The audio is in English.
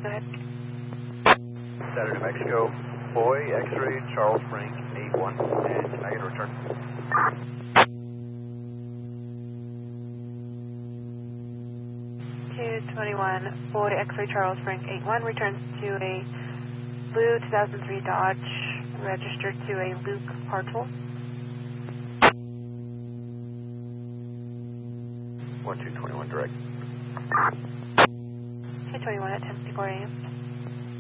go ahead. Saturday, New Mexico, Boy, X-ray, Charles Frank, 81, and can I get a return? (221) Boy, X-ray, Charles Frank, 81, returns to a blue 2003 Dodge, registered to a Luke Hartle. 1221 direct. 221 at 10:54 a.m.